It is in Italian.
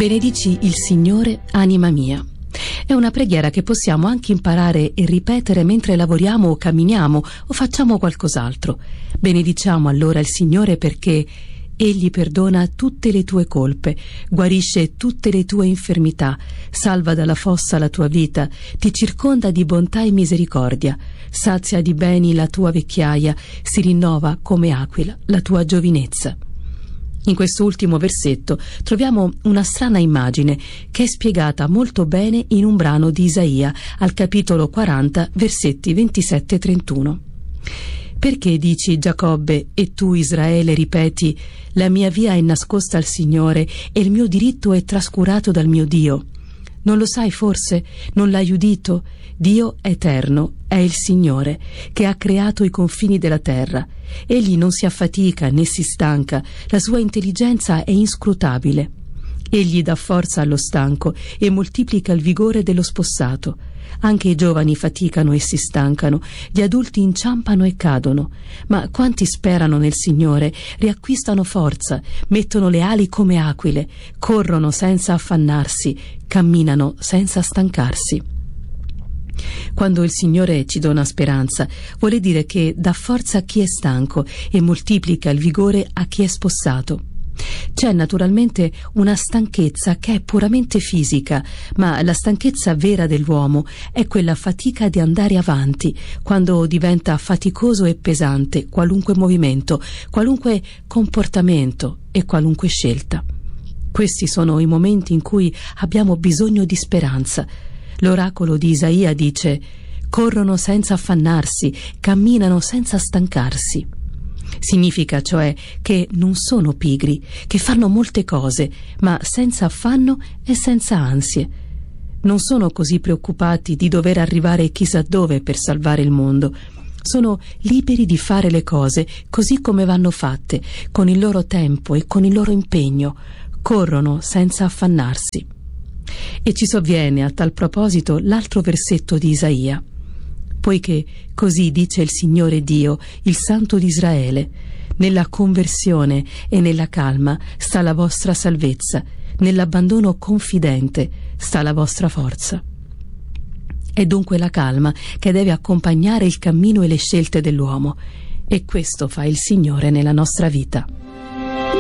Benedici il Signore, anima mia. È una preghiera che possiamo anche imparare e ripetere mentre lavoriamo o camminiamo o facciamo qualcos'altro. Benediciamo allora il Signore perché Egli perdona tutte le tue colpe, guarisce tutte le tue infermità, salva dalla fossa la tua vita, ti circonda di bontà e misericordia, sazia di beni la tua vecchiaia, si rinnova come aquila la tua giovinezza. In questo ultimo versetto troviamo una strana immagine che è spiegata molto bene in un brano di Isaia al capitolo 40, versetti 27 e 31. Perché dici, Giacobbe, e tu, Israele, ripeti: la mia via è nascosta al Signore e il mio diritto è trascurato dal mio Dio? Non lo sai forse? Non l'hai udito? Dio eterno è il Signore, che ha creato i confini della terra. Egli non si affatica né si stanca, la sua intelligenza è inscrutabile. Egli dà forza allo stanco e moltiplica il vigore dello spossato. Anche i giovani faticano e si stancano, gli adulti inciampano e cadono. Ma quanti sperano nel Signore riacquistano forza, mettono le ali come aquile, corrono senza affannarsi, camminano senza stancarsi. Quando il Signore ci dona speranza, vuole dire che dà forza a chi è stanco e moltiplica il vigore a chi è spossato. C'è naturalmente una stanchezza che è puramente fisica, ma la stanchezza vera dell'uomo è quella fatica di andare avanti, quando diventa faticoso e pesante qualunque movimento, qualunque comportamento e qualunque scelta. Questi sono i momenti in cui abbiamo bisogno di speranza. L'oracolo di Isaia dice: corrono senza affannarsi, camminano senza stancarsi. Significa cioè che non sono pigri, che fanno molte cose, ma senza affanno e senza ansie. Non sono così preoccupati di dover arrivare chissà dove per salvare il mondo. Sono liberi di fare le cose così come vanno fatte, con il loro tempo e con il loro impegno. Corrono senza affannarsi. E ci sovviene a tal proposito l'altro versetto di Isaia: poiché così dice il Signore Dio, il Santo di Israele: nella conversione e nella calma sta la vostra salvezza, nell'abbandono confidente sta la vostra forza. È dunque la calma che deve accompagnare il cammino e le scelte dell'uomo, e questo fa il Signore nella nostra vita.